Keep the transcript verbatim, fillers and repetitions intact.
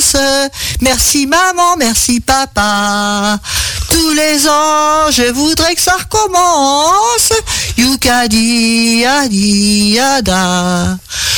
vacances. Merci maman, merci papa. Tous les ans, je voudrais que ça recommence. Yukadi, adi, yada.